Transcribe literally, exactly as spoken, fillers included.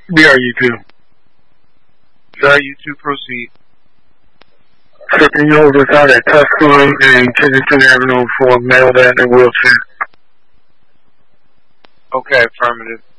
We are you two. Sir, you two proceed. Flipping over out at Tuscaloosa and Kensington Avenue for a male that in a wheelchair. Okay, affirmative.